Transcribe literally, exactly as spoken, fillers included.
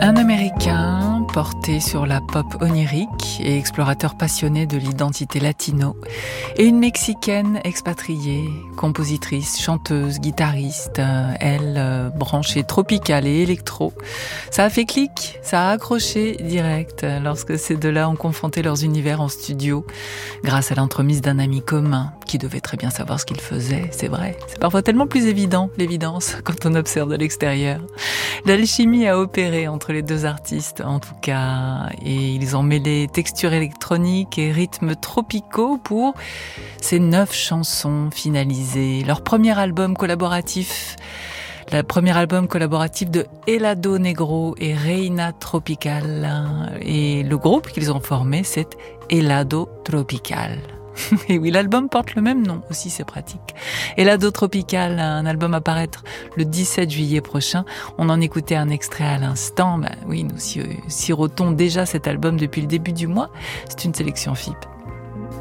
Un Américain porté sur la pop onirique et explorateur passionné de l'identité latino, et une Mexicaine expatriée, compositrice, chanteuse, guitariste, elle branchée tropicale et électro. Ça a fait clic, ça a accroché direct lorsque ces deux-là ont confronté leurs univers en studio, grâce à l'entremise d'un ami commun qui devait très bien savoir ce qu'il faisait, c'est vrai. C'est parfois tellement plus évident, l'évidence, quand on observe de l'extérieur. L'alchimie a opéré entre les deux artistes, en tout cas, et ils ont mêlé textures électroniques et rythmes tropicaux pour ces neuf chansons finalisées. Leur premier album collaboratif, le premier album collaboratif de Helado Negro et Reina Tropical. Et le groupe qu'ils ont formé, c'est Helado Tropical. Et oui, l'album porte le même nom aussi, c'est pratique. Helado Tropical, un album à paraître le dix-sept juillet prochain. On en écoutait un extrait à l'instant. Ben oui, nous sirotons déjà cet album depuis le début du mois. C'est une sélection F I P.